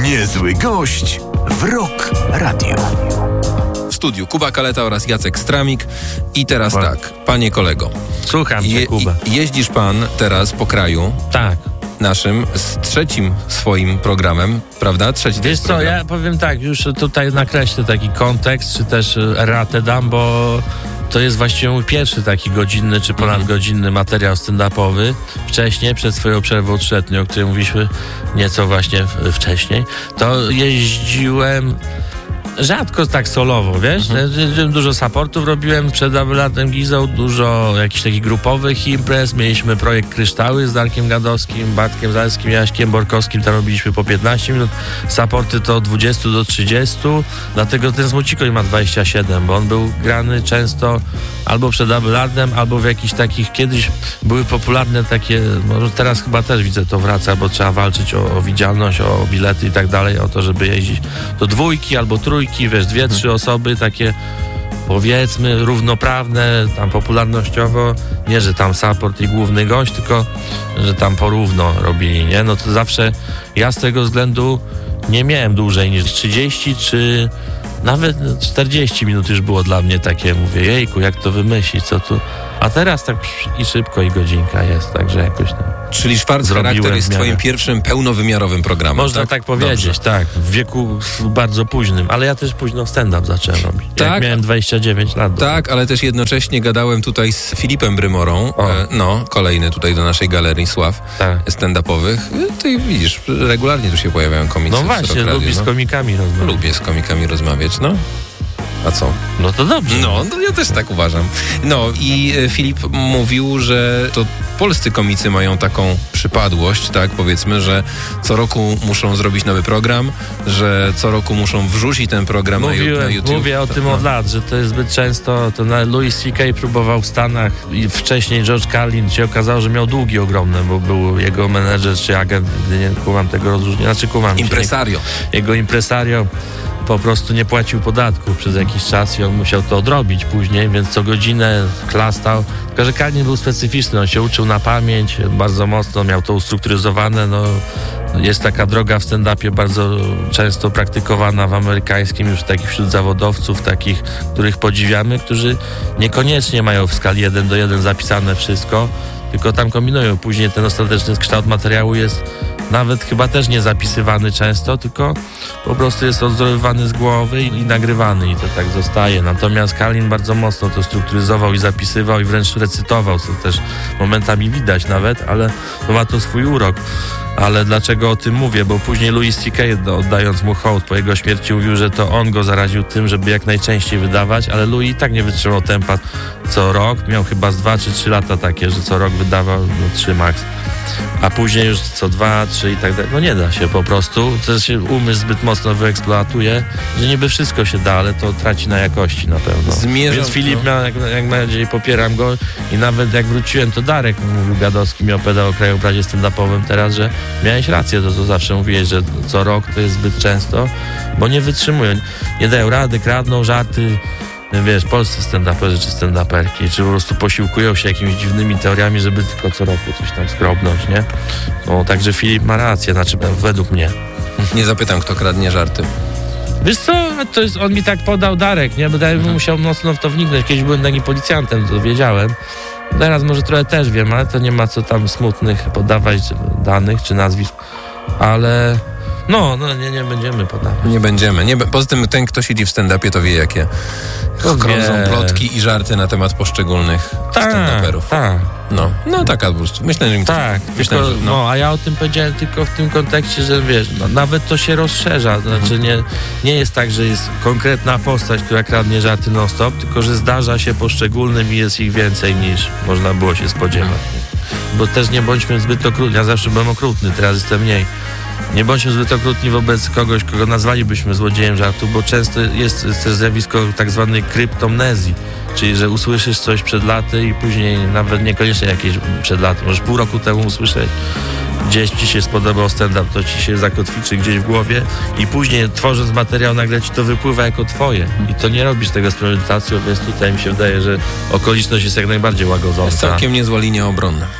Niezły gość w Rock Radio. W studiu Kuba Kaleta oraz Jacek Stramik. I teraz tak, panie kolego. Słucham cię, Kuba. Jeździsz pan teraz po kraju. Tak. Naszym z trzecim swoim programem, prawda? Trzeci. Wiesz co, ja powiem tak, już tutaj nakreślę taki kontekst, czy też erratę dam, bo to jest właściwie mój pierwszy taki godzinny, czy ponadgodzinny materiał stand-upowy. Wcześniej, przed swoją przerwą 3-letnią, o której mówiliśmy nieco właśnie wcześniej, to jeździłem rzadko tak solowo, wiesz? Dużo supportów robiłem przed latem Gizą, dużo jakichś takich grupowych imprez. Mieliśmy projekt Kryształy z Darkiem Gadowskim, Bartkiem Zalskim, Jaśkiem Borkowskim. Tam robiliśmy po 15 minut. Supporty to od 20 do 30. Dlatego ten Smucikoń ma 27, bo on był grany często albo przed Abelardem, albo w jakichś takich, kiedyś były popularne takie, może teraz chyba też widzę, to wraca, bo trzeba walczyć o widzialność, o bilety i tak dalej, o to, żeby jeździć do dwójki albo trójki, wiesz, 2-3 osoby takie, powiedzmy, równoprawne, tam popularnościowo, nie, że tam support i główny gość, tylko, że tam porówno robili, nie? No to zawsze ja z tego względu nie miałem dłużej niż 30 czy nawet 40 minut już było dla mnie takie, mówię, jejku, jak to wymyślić, co tu... A teraz tak i szybko i godzinka jest, także jakoś tam... Czyli Schwarzcharakter jest twoim pierwszym pełnowymiarowym programem. Można tak powiedzieć, dobrze. Tak. W wieku bardzo późnym, ale ja też późno stand-up zacząłem robić. Tak? Jak miałem 29 lat. Tak, ale też jednocześnie gadałem tutaj z Filipem Brymorą, kolejny tutaj do naszej galerii sław stand-upowych. Ty widzisz, regularnie tu się pojawiają komicy. No właśnie, lubię z komikami rozmawiać. Lubię z komikami rozmawiać, no. A co? No to dobrze. No ja też tak uważam. No i Filip mówił, że to polscy komicy mają taką przypadłość, tak powiedzmy, że co roku muszą zrobić nowy program, że co roku muszą wrzucić ten program na YouTube. Mówię o tym od lat, że to jest zbyt często, to Louis C.K. próbował w Stanach i wcześniej George Carlin się okazało, że miał długi ogromne, bo był jego menedżer czy agent, gdy nie kumam tego rozróżnienia, Impresario. Jego impresario po prostu nie płacił podatków przez jakiś czas i on musiał to odrobić później, więc co godzinę klastał. Tylko że Carlin był specyficzny, on się uczył na pamięć bardzo mocno, miał to ustrukturyzowane. No, jest taka droga w stand-upie bardzo często praktykowana w amerykańskim, już takich wśród zawodowców, takich, których podziwiamy, którzy niekoniecznie mają w skali 1:1 zapisane wszystko, tylko tam kombinują. Później ten ostateczny kształt materiału jest nawet chyba też nie zapisywany często, tylko po prostu jest odwzorowywany z głowy i nagrywany i to tak zostaje. Natomiast Carlin bardzo mocno to strukturyzował i zapisywał i wręcz recytował, co też momentami widać nawet, ale ma to swój urok. Ale dlaczego o tym mówię? Bo później Louis C.K. oddając mu hołd po jego śmierci mówił, że to on go zaraził tym, żeby jak najczęściej wydawać, ale Louis i tak nie wytrzymał tempa co rok. Miał chyba z 2 czy 3 lata takie, że co rok wydawał 3 max. A później już co 2, 3 i tak dalej. No nie da się po prostu. To się umysł zbyt mocno wyeksploatuje, że niby wszystko się da, ale to traci na jakości na pewno. Więc Filip miał, jak najbardziej popieram go i nawet jak wróciłem, to Darek mówił Gadowski, mi opowiadał o krajobrazie stand-upowym teraz, że miałeś rację, to zawsze mówiłeś, że co rok to jest zbyt często, bo nie wytrzymują, nie dają rady, kradną żarty. Wiesz, polscy stand-uperzy czy stand-uperki, czy po prostu posiłkują się jakimiś dziwnymi teoriami, żeby tylko co roku coś tam skrobnąć, nie? No, także Filip ma rację, znaczy według mnie. Nie zapytam, kto kradnie żarty. Wiesz co, to jest, on mi tak podał Darek, nie? Bo Darek musiał mocno w to wniknąć. Kiedyś byłem takim policjantem, to wiedziałem. Teraz może trochę też wiem, ale to nie ma co tam smutnych podawać danych czy nazwisk, ale... No, nie będziemy podawać. Nie będziemy. Poza tym ten, kto siedzi w stand-upie, to wie, jakie krążą plotki i żarty na temat poszczególnych stand-uperów. Tak. No taka po prostu. Myślę, że im tak, myślę, że a ja o tym powiedziałem tylko w tym kontekście, że wiesz, nawet to się rozszerza. Znaczy nie jest tak, że jest konkretna postać, która kradnie żarty non-stop, tylko że zdarza się poszczególnym i jest ich więcej niż można było się spodziewać. Bo też nie bądźmy zbyt okrutni. Ja zawsze byłem okrutny, teraz jestem mniej. Nie bądźmy zbyt okrutni wobec kogoś, kogo nazwalibyśmy złodziejem żartu, bo często jest też zjawisko tak zwanej kryptomnezji, czyli że usłyszysz coś przed laty i później nawet niekoniecznie jakieś przed laty, możesz pół roku temu usłyszeć, gdzieś ci się spodobał stand-up, to ci się zakotwiczy gdzieś w głowie i później tworząc materiał nagle ci to wypływa jako twoje i to nie robisz tego z premedytacją, więc tutaj mi się wydaje, że okoliczność jest jak najbardziej łagodząca. Jest całkiem niezła linia obronna. Tak.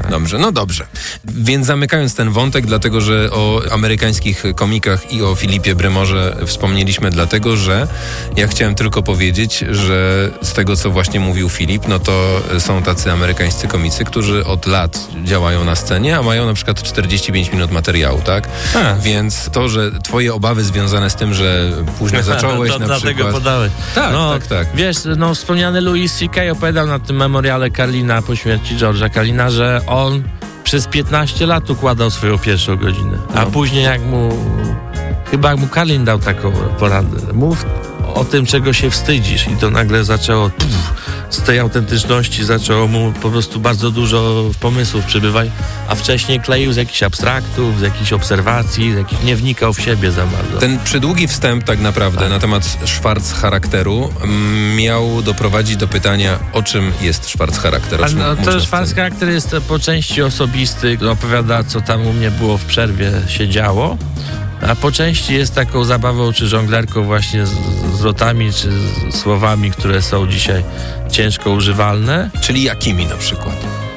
Dobrze, no dobrze. Więc zamykając ten wątek, dlatego że o amerykańskich komikach i o Filipie Bremorze wspomnieliśmy, dlatego że ja chciałem tylko powiedzieć, że z tego, co właśnie mówił Filip, no to są tacy amerykańscy komicy, którzy od lat działają na scenie, a mają na przykład 45 minut materiału, tak? Więc to, że twoje obawy związane z tym, że późno zacząłeś to na dlatego przykład... podałeś. Tak. Wiesz, wspomniany Louis C.K. opowiadał na tym memoriale Carlina po śmierci George'a Carlina, że on przez 15 lat układał swoją pierwszą godzinę. A później jak mu Carlin dał taką poradę. Mów o tym, czego się wstydzisz. I to nagle zaczęło z tej autentyczności zaczęło mu po prostu bardzo dużo pomysłów przybywać, a wcześniej kleił z jakichś abstraktów, z jakichś obserwacji, nie wnikał w siebie za bardzo. Ten przydługi wstęp tak naprawdę na temat Schwarz charakteru miał doprowadzić do pytania, o czym jest Schwarz charakter. To Schwarz charakter jest po części osobisty, opowiada, co tam u mnie było w przerwie się działo, a po części jest taką zabawą czy żonglerką właśnie z lotami, czy z słowami, które są dzisiaj ciężko używalne. Czyli jakimi na przykład?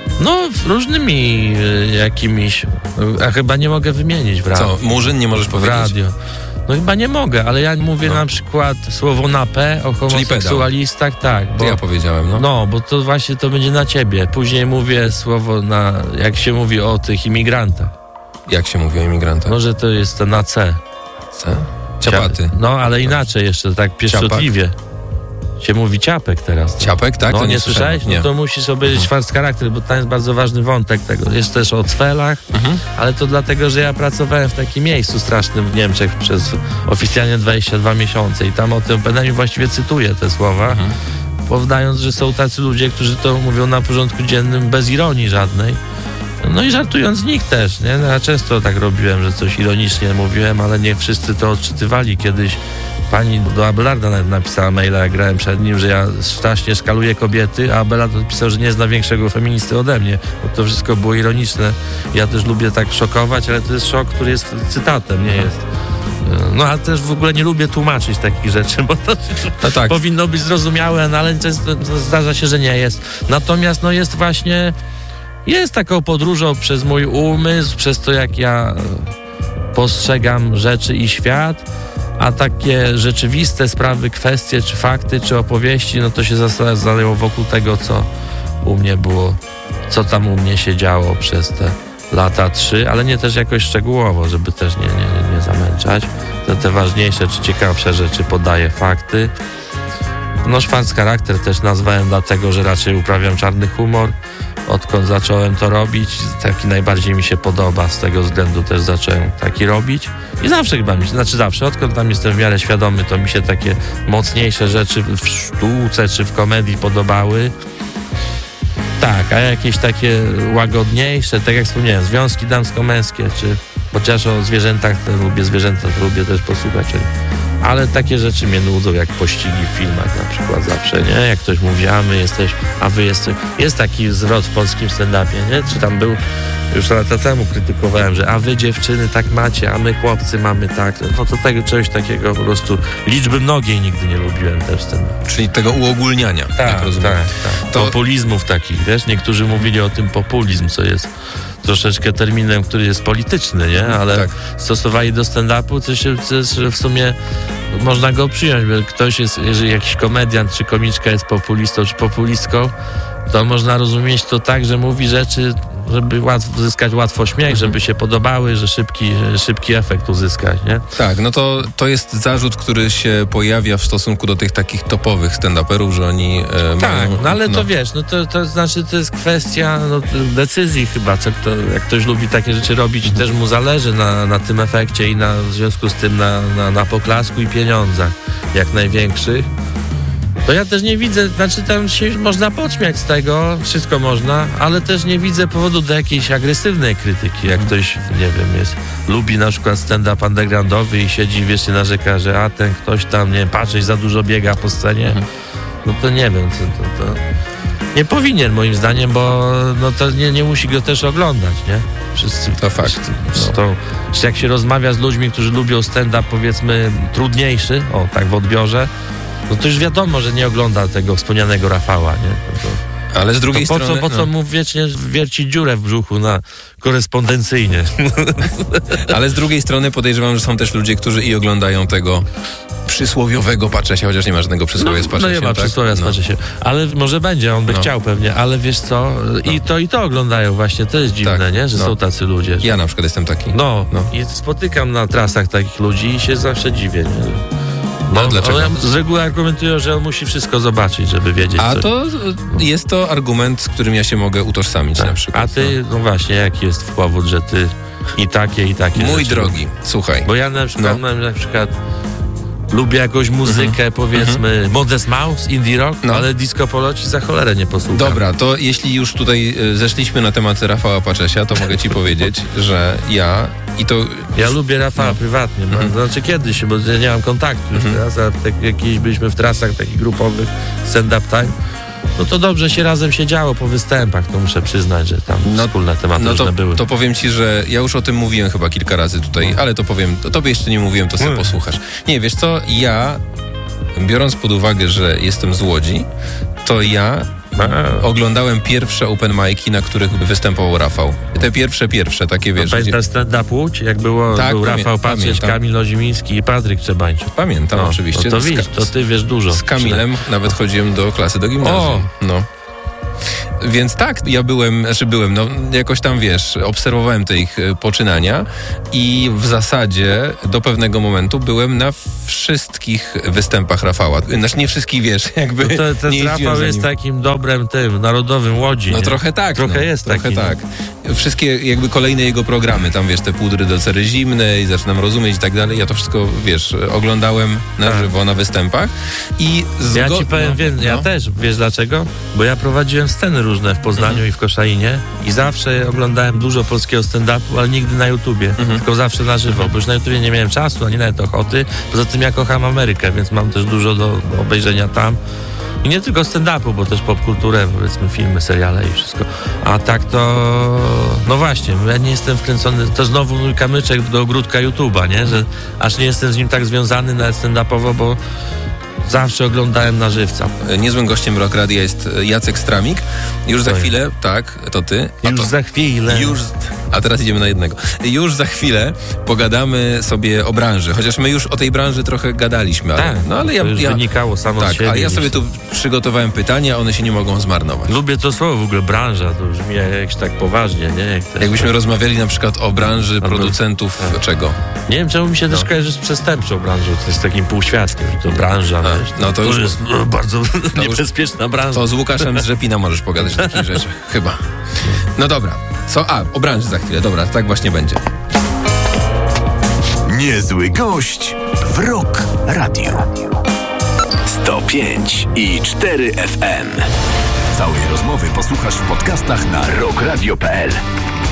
Różnymi jakimiś, a chyba nie mogę wymienić w radiu. Co, Murzyn nie możesz powiedzieć? W radio. Chyba nie mogę, ale ja mówię na przykład słowo na P o homoseksualistach, tak. Bo ja powiedziałem, bo to właśnie to będzie na ciebie. Później mówię słowo jak się mówi o tych imigrantach. Jak się mówi o imigrantach? Że to jest to na C. C? Ciapaty. Ale inaczej jeszcze, tak pieszczotliwie. Się mówi ciapek teraz. Tak? Ciapek, tak? To nie słyszałeś? Nie. No to musisz obejrzeć Schwarz charakter, bo tam jest bardzo ważny wątek tego. Jest też o cfelach, ale to dlatego, że ja pracowałem w takim miejscu strasznym w Niemczech przez oficjalnie 22 miesiące i tam o tym opowiadaniu właściwie cytuję te słowa, powiadając, że są tacy ludzie, którzy to mówią na porządku dziennym bez ironii żadnej. No i żartując z nich też, nie? Ja często tak robiłem, że coś ironicznie mówiłem, ale nie wszyscy to odczytywali. Kiedyś pani do Abelarda nawet napisała maila, jak grałem przed nim, że ja strasznie szkaluję kobiety, a Abelard odpisał, że nie zna większego feministy ode mnie, bo to wszystko było ironiczne. Ja też lubię tak szokować, ale to jest szok, który jest cytatem, nie jest. A też w ogóle nie lubię tłumaczyć takich rzeczy, bo to powinno być zrozumiałe, ale często zdarza się, że nie jest. Natomiast jest właśnie... Jest taką podróżą przez mój umysł, przez to, jak ja postrzegam rzeczy i świat, a takie rzeczywiste sprawy, kwestie, czy fakty, czy opowieści, to się zadają wokół tego, co u mnie było, co tam u mnie się działo przez te lata 3, ale nie też jakoś szczegółowo, żeby też nie zamęczać. Te ważniejsze, czy ciekawsze rzeczy podaję fakty. Schwarz charakter też nazwałem dlatego, że raczej uprawiam czarny humor. Odkąd zacząłem to robić, taki najbardziej mi się podoba, z tego względu też zacząłem taki robić. I zawsze chyba odkąd tam jestem w miarę świadomy, to mi się takie mocniejsze rzeczy w sztuce czy w komedii podobały. Tak, a jakieś takie łagodniejsze, tak jak wspomniałem, związki damsko-męskie, czy chociaż o zwierzętach, to lubię też posłuchać. Ale takie rzeczy mnie nudzą, jak pościgi w filmach na przykład zawsze, nie? Jak ktoś mówi, a wy jesteś... Jest taki zwrot w polskim stand-upie, nie? Czy tam był, już lata temu krytykowałem, że a wy dziewczyny tak macie, a my chłopcy mamy tak. To czegoś takiego po prostu liczby mnogiej nigdy nie lubiłem też stand-up. Czyli tego uogólniania, jak rozumiem. Tak. Populizmów takich, wiesz? Niektórzy mówili o tym populizm, co jest troszeczkę terminem, który jest polityczny, nie? Ale stosowali do stand-upu, co w sumie można go przyjąć, bo ktoś jest, jeżeli jakiś komediant czy komiczka jest populistą czy populistką, to można rozumieć to tak, że mówi rzeczy, żeby uzyskać łatwo śmiech, żeby się podobały, że szybki efekt uzyskać, nie? Tak, to jest zarzut, który się pojawia w stosunku do tych takich topowych stand-uperów, że oni mają... ale to wiesz, to znaczy to jest kwestia decyzji chyba, jak ktoś lubi takie rzeczy robić, też mu zależy na tym efekcie i w związku z tym na poklasku i pieniądzach jak największych. To ja też nie widzę, tam się można podśmiać z tego, wszystko można, ale też nie widzę powodu do jakiejś agresywnej krytyki. Jak ktoś, lubi na przykład stand-up undergroundowy i siedzi, nie narzeka, że ten ktoś tam, patrzeć, za dużo biega po scenie, to nie wiem, to nie powinien moim zdaniem, bo to nie musi go też oglądać, nie? Wszyscy. To fakt. Jak się rozmawia z ludźmi, którzy lubią stand-up, powiedzmy, trudniejszy, w odbiorze, to już wiadomo, że nie ogląda tego wspomnianego Rafała, nie? Ale z drugiej strony... Po co mu wiecznie wiercić dziurę w brzuchu na korespondencyjnie? Ale z drugiej strony podejrzewam, że są też ludzie, którzy i oglądają tego przysłowiowego Paczesia, chociaż nie ma żadnego przysłowia z Paczesiem. No nie ma przysłowia z Paczesiem. Ale może będzie, on by chciał pewnie, ale wiesz co, i to oglądają właśnie, to jest dziwne, nie? Że są tacy ludzie. Że... Ja na przykład jestem taki. I spotykam na trasach takich ludzi i się zawsze dziwię, nie? Dlaczego? Z reguły argumentują, że on musi wszystko zobaczyć, żeby wiedzieć. A to jest to argument, z którym ja się mogę utożsamić na przykład. A ty, no właśnie, jaki jest powód, że ty i takie Mój rzeczy drogi, słuchaj. Bo ja na przykład lubię jakąś muzykę, powiedzmy, Modest Mouse, indie rock, ale disco polo ci za cholerę nie posłucham. Dobra, to jeśli już tutaj zeszliśmy na temat Rafała Paczesia, to mogę ci powiedzieć, że ja lubię Rafała prywatnie, znaczy kiedyś, bo ja nie mam kontaktu już teraz, a jak kiedyś byliśmy w trasach takich grupowych, stand-up time, no to dobrze się razem siedziało po występach, to muszę przyznać, że tam wspólne tematy różne były. To powiem ci, że ja już o tym mówiłem chyba kilka razy tutaj, ale to powiem, tobie jeszcze nie mówiłem, to sobie posłuchasz. Nie, wiesz co, ja, biorąc pod uwagę, że jestem z Łodzi, to ja oglądałem pierwsze open mic'i, na których występował Rafał. Te pierwsze, takie wiesz. Pamiętasz stand-up Łódź? Jak był Rafał Paczesz, Kamil Ozimiński i Patryk Trzebańczuk. Pamiętam, oczywiście. To ty wiesz dużo. Z Kamilem nawet chodziłem do klasy, do gimnazjum. Więc tak, ja byłem, jakoś tam, wiesz, obserwowałem te ich poczynania i w zasadzie do pewnego momentu byłem na wszystkich występach Rafała. Znaczy nie wszystkich, wiesz, jakby ten Rafał jest takim dobrem narodowym Łodzi. No trochę tak. Trochę jest taki. Trochę tak. Wszystkie jakby kolejne jego programy, tam wiesz, te pudry do cery zimnej, zaczynam rozumieć i tak dalej, ja to wszystko, wiesz, oglądałem na żywo na występach i ja ci powiem, ja też, wiesz dlaczego? Bo ja prowadziłem sceny różne w Poznaniu i w Koszalinie i zawsze oglądałem dużo polskiego stand-upu, ale nigdy na YouTubie, tylko zawsze na żywo, bo już na YouTubie nie miałem czasu, ani nawet ochoty. Poza tym ja kocham Amerykę, więc mam też dużo do obejrzenia tam. I nie tylko stand-upu, bo też popkulturę, powiedzmy filmy, seriale i wszystko. A tak to... No właśnie, ja nie jestem wkręcony, to znowu mój kamyczek do ogródka YouTube'a, nie? Że aż nie jestem z nim tak związany nawet stand-upowo, bo zawsze oglądałem na żywca. Niezłym gościem Rock Radia jest Jacek Stramik. Już za chwilę, to ty. A teraz idziemy na jednego. Już za chwilę pogadamy sobie o branży, chociaż my już o tej branży trochę gadaliśmy. Ale to już wynikało samo z siebie. A ja sobie tu przygotowałem pytania, one się nie mogą zmarnować. Lubię to słowo w ogóle, branża, to brzmi jakś tak poważnie, nie? Jakbyśmy rozmawiali na przykład o branży producentów czego? Nie wiem, czemu mi się też kojarzy z przestępczą branżą, to jest takim półświadkiem, że to branża. To już jest bardzo niebezpieczna branża. To z Łukaszem z Rzepina możesz pogadać o takich rzeczach, chyba. No dobra. O branży za chwilę. Dobra, tak właśnie będzie. Niezły gość w Rock Radio. 105,4 FM. Całej rozmowy posłuchasz w podcastach na rockradio.pl.